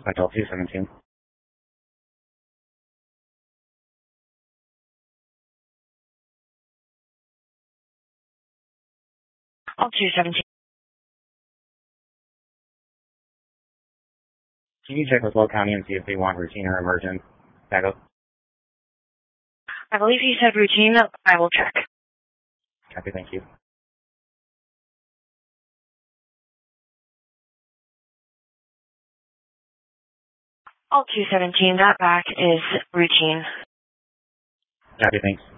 Hotel 217. All 217. Can you check with Will County and see if they want routine or emergent backup? I believe he said routine. I will check. Copy, thank you. All 217, that back is routine. Copy, thanks.